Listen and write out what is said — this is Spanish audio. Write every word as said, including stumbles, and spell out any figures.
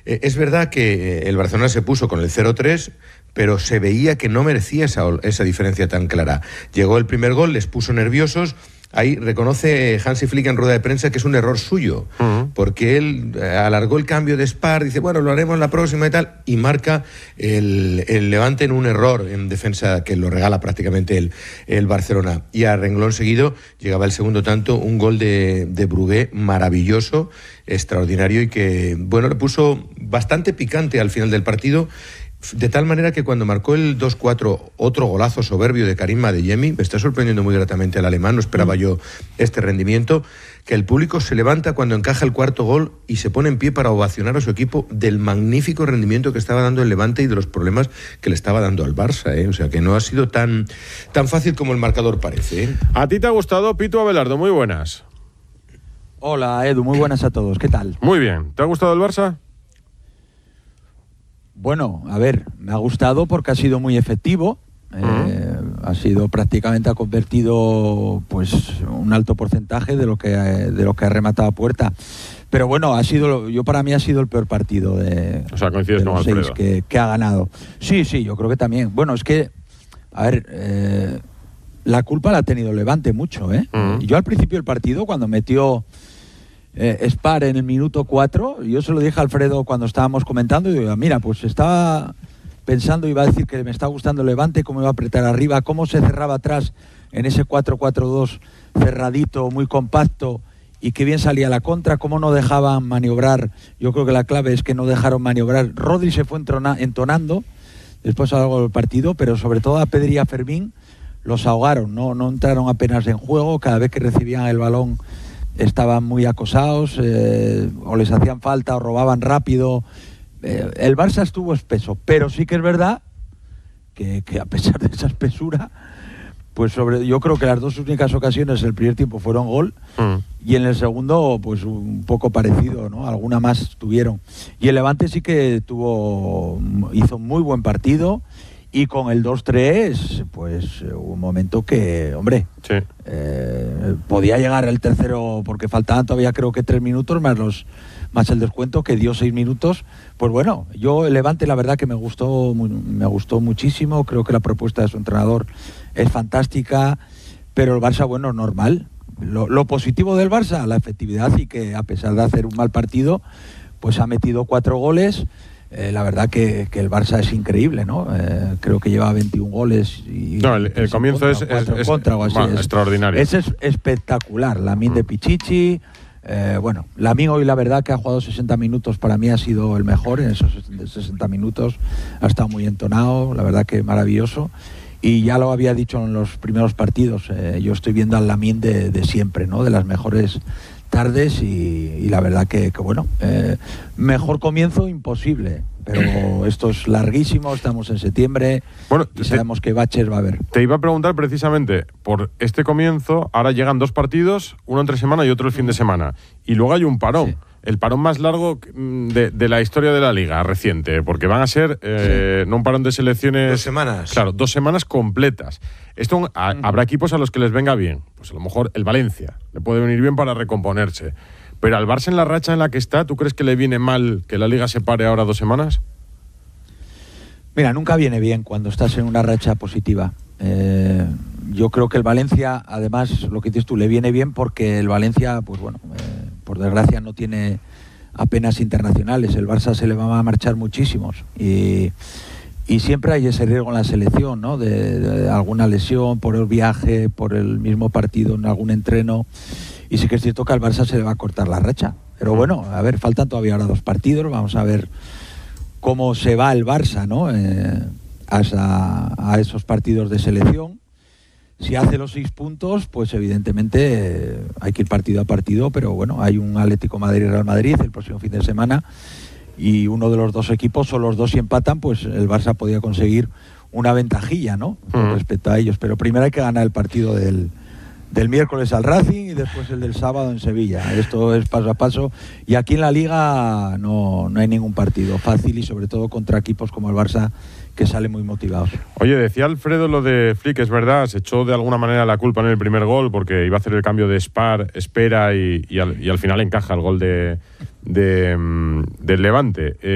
Eh, es verdad que el Barcelona se puso con el cero tres, pero se veía que no merecía esa, esa diferencia tan clara. Llegó el primer gol, les puso nerviosos. Ahí reconoce Hansi Flick en rueda de prensa que es un error suyo, uh-huh. porque él alargó el cambio de Spar, dice, bueno, lo haremos la próxima y tal, y marca el, el Levante en un error en defensa que lo regala prácticamente el, el Barcelona. Y a renglón seguido llegaba el segundo tanto, un gol de, de Brugué maravilloso, extraordinario, y que, bueno, le puso bastante picante al final del partido. De tal manera que cuando marcó el dos cuatro, otro golazo soberbio de Karim Adeyemi, me está sorprendiendo muy gratamente al alemán, no esperaba yo este rendimiento, que el público se levanta cuando encaja el cuarto gol y se pone en pie para ovacionar a su equipo del magnífico rendimiento que estaba dando el Levante y de los problemas que le estaba dando al Barça, ¿eh? O sea que no ha sido tan, tan fácil como el marcador parece, ¿eh? ¿A ti te ha gustado, Pitu Abelardo? Muy buenas. Hola, Edu, muy buenas a todos, ¿qué tal? Muy bien, ¿te ha gustado el Barça? Bueno, a ver, me ha gustado porque ha sido muy efectivo, uh-huh. eh, ha sido prácticamente, ha convertido pues un alto porcentaje de lo que de lo que ha rematado a puerta. Pero bueno, ha sido, yo para mí ha sido el peor partido de, o sea, coincides de los con seis Alfredo. que, que ha ganado. Sí, sí, yo creo que también. Bueno, es que, a ver, eh, la culpa la ha tenido Levante mucho, ¿eh? Uh-huh. Yo al principio del partido, cuando metió Eh, Spar en el minuto cuatro, yo se lo dije a Alfredo cuando estábamos comentando, y digo, mira, pues estaba pensando, iba a decir que me está gustando el Levante, cómo iba a apretar arriba, cómo se cerraba atrás en ese cuatro cuatro dos cerradito, muy compacto, y que bien salía la contra, cómo no dejaban maniobrar. Yo creo que la clave es que no dejaron maniobrar. Rodri se fue entrona, entonando después a lo largo del partido, pero sobre todo a Pedri y a Fermín los ahogaron, no, no entraron apenas en juego. Cada vez que recibían el balón estaban muy acosados, eh, o les hacían falta o robaban rápido. Eh, el Barça estuvo espeso, pero sí que es verdad que, que a pesar de esa espesura, pues sobre, yo creo que las dos únicas ocasiones el primer tiempo fueron gol, mm. y en el segundo pues un poco parecido, ¿no? Alguna más tuvieron. Y el Levante sí que tuvo, hizo un muy buen partido. Y con el dos tres, pues hubo un momento que, hombre, sí. eh, podía llegar el tercero, porque faltaban todavía creo que tres minutos, más los más el descuento, que dio seis minutos. Pues bueno, yo el Levante la verdad que me gustó, me gustó muchísimo, creo que la propuesta de su entrenador es fantástica, pero el Barça, bueno, normal. Lo, lo positivo del Barça, la efectividad, y que a pesar de hacer un mal partido, pues ha metido cuatro goles. Eh, la verdad que, que el Barça es increíble, ¿no? Eh, creo que lleva veintiún goles. Y no, el, el comienzo contra, es, es, contra, es, bueno, es extraordinario. Es, es espectacular. Lamine mm. de Pichichi. Eh, bueno, Lamine hoy la verdad que ha jugado sesenta minutos, para mí ha sido el mejor en esos sesenta minutos. Ha estado muy entonado, la verdad que maravilloso. Y ya lo había dicho en los primeros partidos, eh, yo estoy viendo al Lamine de, de siempre, ¿no? De las mejores tardes, y, y la verdad que, que bueno, eh, mejor comienzo imposible, pero esto es larguísimo, estamos en septiembre, bueno, y sabemos te, que baches va a haber. Te iba a preguntar precisamente por este comienzo. Ahora llegan dos partidos, uno entre semana y otro el fin de semana, y luego hay un parón. Sí. El parón más largo de, de la historia de la Liga reciente, porque van a ser eh, sí. no un parón de selecciones. Dos semanas. Claro, dos semanas completas. Esto a, uh-huh. habrá equipos a los que les venga bien. Pues a lo mejor el Valencia le puede venir bien para recomponerse. Pero al Barça en la racha en la que está, ¿tú crees que le viene mal que la Liga se pare ahora dos semanas? Mira, nunca viene bien cuando estás en una racha positiva. Eh, yo creo que el Valencia, además, lo que dices tú, le viene bien porque el Valencia, pues bueno, eh, por desgracia no tiene apenas internacionales. El Barça se le va a marchar muchísimos, y, y siempre hay ese riesgo en la selección, ¿no? De, de alguna lesión, por el viaje, por el mismo partido, en algún entreno. Y sí que es cierto que al Barça se le va a cortar la racha. Pero bueno, a ver, faltan todavía ahora dos partidos, vamos a ver cómo se va el Barça, ¿no? Eh, a, esa, a esos partidos de selección. Si hace los seis puntos, pues evidentemente eh, hay que ir partido a partido, pero bueno, hay un Atlético Madrid-Real Madrid el próximo fin de semana, y uno de los dos equipos, o los dos si empatan, pues el Barça podría conseguir una ventajilla, ¿no? Con respecto a ellos, pero primero hay que ganar el partido del, del miércoles al Racing y después el del sábado en Sevilla. Esto es paso a paso, y aquí en la Liga no, no hay ningún partido fácil, y sobre todo contra equipos como el Barça, que salen muy motivados. Oye, decía Alfredo lo de Flick, es verdad, se echó de alguna manera la culpa en el primer gol porque iba a hacer el cambio de Spar, espera, y, y, al, y al final encaja el gol de, de, del Levante. Eh,